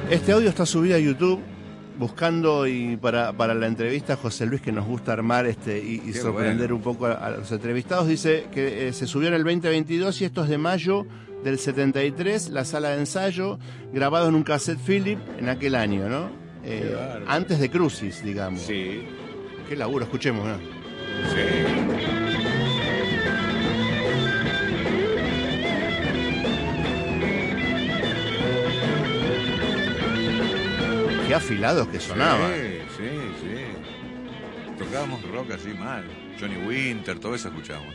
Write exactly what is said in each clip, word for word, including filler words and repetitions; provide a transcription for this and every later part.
Este audio está subido a YouTube, buscando y para, para la entrevista José Luis, que nos gusta armar este y, y sorprender bueno. un poco a, a los entrevistados. Dice que eh, se subió en el veinte veintidós y esto es de mayo del setenta y tres, la sala de ensayo, grabado en un cassette Philip en aquel año, ¿no? Eh, antes de Crucis, digamos. Sí. Qué laburo, escuchemos, ¿no? Sí. Qué afilados que sonaban. Sí, sí, sí. Tocábamos rock así mal. Johnny Winter, todo eso escuchábamos.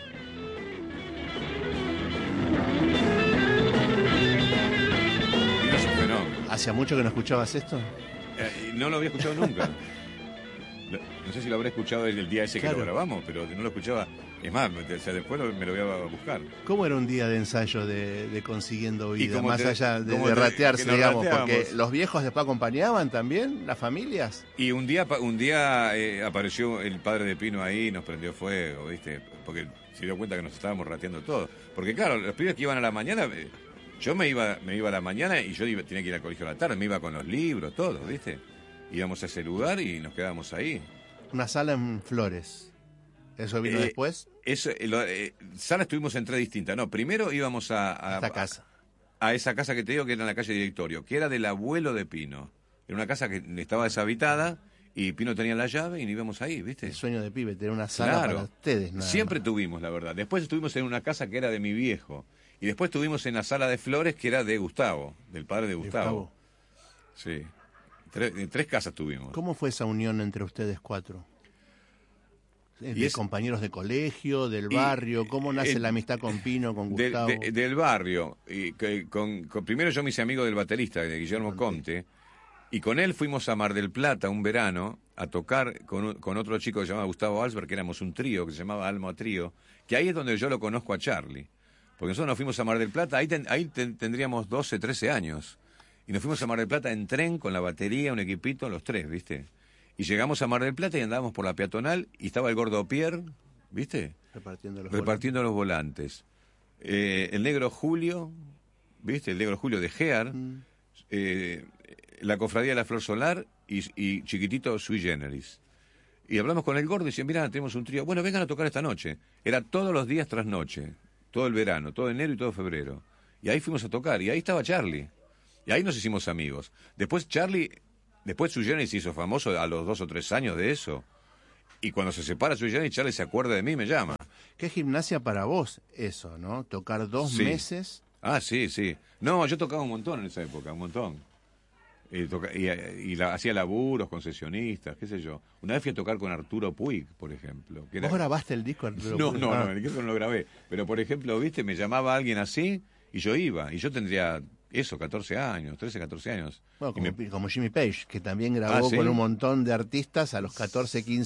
Y no es un fenómeno. ¿Hacía mucho que no escuchabas esto? Eh, no lo había escuchado nunca. No sé si lo habré escuchado el día ese claro. que lo grabamos, pero no lo escuchaba. Es más, o sea, después me lo voy a buscar. ¿Cómo era un día de ensayo de, de Consiguiendo Vida? Más te, allá de, de te, ratearse, digamos, porque los viejos después acompañaban también, las familias. Y un día un día eh, apareció el padre de Pino ahí, nos prendió fuego, ¿viste? Porque se dio cuenta que nos estábamos rateando todo. Porque claro, los pibes que iban a la mañana, eh, yo me iba me iba a la mañana y yo iba, tenía que ir al colegio a la tarde, me iba con los libros, todo, ¿viste? Íbamos a ese lugar y nos quedábamos ahí. Una sala en Flores. ¿Eso vino eh, después? Eso, eh, lo, eh, sala estuvimos en tres distintas. No, primero íbamos a... a esta casa. A, a esa casa que te digo que era en la calle Directorio, que era del abuelo de Pino. Era una casa que estaba deshabitada y Pino tenía la llave y nos íbamos ahí, ¿viste? El sueño de pibe, tener una sala claro. para ustedes. Nada Siempre más. Tuvimos, la verdad. Después estuvimos en una casa que era de mi viejo. Y después estuvimos en la sala de Flores, que era de Gustavo, del padre de Gustavo. ¿De Gustavo? Sí. Tres, tres casas tuvimos. ¿Cómo fue esa unión entre ustedes cuatro? ¿De es, compañeros de colegio, del barrio? ¿Cómo nace eh, la amistad con Pino, con Gustavo? De, de, del barrio. Y que, con, con, primero yo me hice amigo del baterista, de Guillermo Comte, y con él fuimos a Mar del Plata un verano a tocar con, con otro chico que se llamaba Gustavo Alsberg, que éramos un trío, que se llamaba Alma Trío, que ahí es donde yo lo conozco a Charlie. Porque nosotros nos fuimos a Mar del Plata, ahí, ten, ahí ten, tendríamos doce, trece años. Y nos fuimos a Mar del Plata en tren, con la batería, un equipito, los tres, ¿viste? Y llegamos a Mar del Plata y andábamos por la peatonal y estaba el gordo Pierre, ¿viste? Repartiendo los Repartiendo volantes. los volantes. Eh, el negro Julio, ¿viste? El negro Julio de Gear, mm. eh, la cofradía de la Flor Solar y, y Chiquitito Sui Generis. Y hablamos con el gordo y decían, mira, tenemos un trío. Bueno, vengan a tocar esta noche. Era todos los días tras noche, todo el verano, todo enero y todo febrero. Y ahí fuimos a tocar y ahí estaba Charlie. Y ahí nos hicimos amigos. Después Charlie... Después Sui Generis se hizo famoso a los dos o tres años de eso. Y cuando se separa Sui Generis, Charlie se acuerda de mí y me llama. Qué gimnasia para vos eso, ¿no? Tocar dos sí. meses. Ah, sí, sí. No, yo tocaba un montón en esa época, un montón. Y, toca, y, y la, hacía laburos, concesionistas, qué sé yo. Una vez fui a tocar con Arturo Puig, por ejemplo. Que era... ¿Vos grabaste el disco Arturo no, Puig? No, ah. no, el disco no lo grabé. Pero, por ejemplo, viste, me llamaba alguien así y yo iba. Y yo tendría... Eso, catorce años, trece, catorce años. Bueno, como, me... como Jimmy Page, que también grabó ah, ¿sí? con un montón de artistas a los catorce, quince